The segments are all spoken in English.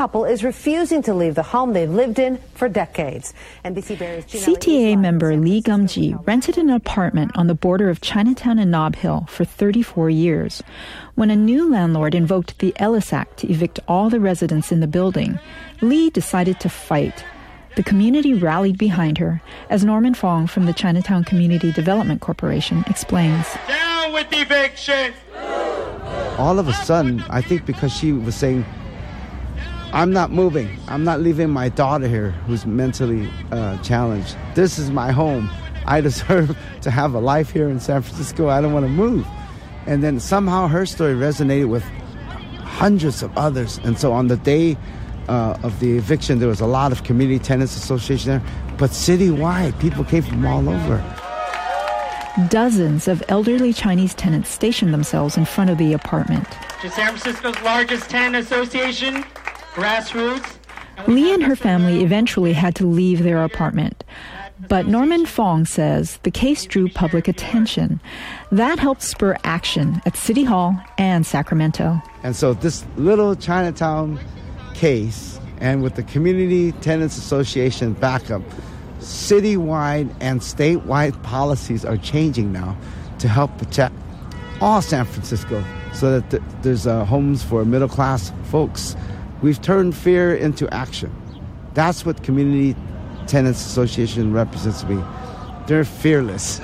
couple is refusing to leave the home they've lived in for decades. NBC Bears CTA member Lee Gum-ji rented an apartment on the border of Chinatown and Nob Hill for 34 years. When a new landlord invoked the Ellis Act to evict all the residents in the building, Lee decided to fight. The community rallied behind her, as Norman Fong from the Chinatown Community Development Corporation explains. Down with eviction! All of a sudden, I think because she was saying, I'm not moving. I'm not leaving my daughter here who's mentally challenged. This is my home. I deserve to have a life here in San Francisco. I don't want to move. And then somehow her story resonated with hundreds of others. And so on the day of the eviction, there was a lot of community tenants association there, but citywide, people came from all over. Dozens of elderly Chinese tenants stationed themselves in front of the apartment. To San Francisco's largest tenant association, Grassroots. Lee and her family eventually had to leave their apartment. But Norman Fong says the case drew public attention. That helped spur action at City Hall and Sacramento. And so this little Chinatown case, and with the Community Tenants Association backup, citywide and statewide policies are changing now to help protect all San Francisco so that there's homes for middle-class folks. We've turned fear into action. That's what Community Tenants Association represents to me. They're fearless.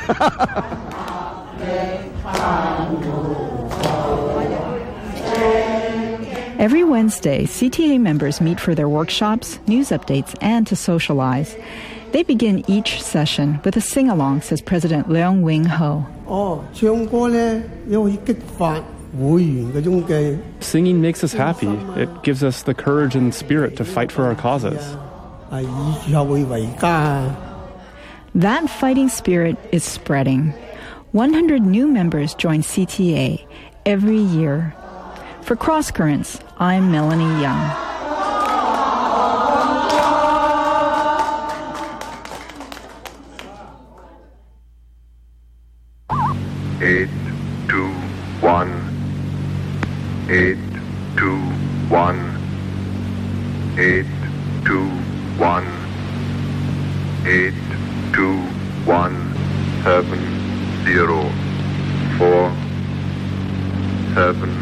Every Wednesday, CTA members meet for their workshops, news updates, and to socialize. They begin each session with a sing-along, says President Leung Wing Ho. Singing makes us happy. It gives us the courage and spirit to fight for our causes. That fighting spirit is spreading. 100 new members join CTA every year. For Cross Currents, I'm Melanie Young. Eight, 2, 1. 8, 2, 1. 8, 2, 1. 8, 2, 1. 7, 0, 4, 7,